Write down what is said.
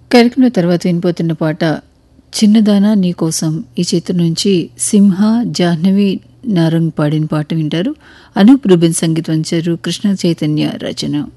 కార్యక్రమం తర్వాత వినిపోతున్న పాట చిన్నదానా నీకోసం ఈ చిత్రం నుంచి సింహ జాహ్నవి నారంగ్ పాడిన పాట వింటారు. అనూప్ రూబెన్ సంగీతం అంచారు, కృష్ణ చైతన్య రచన.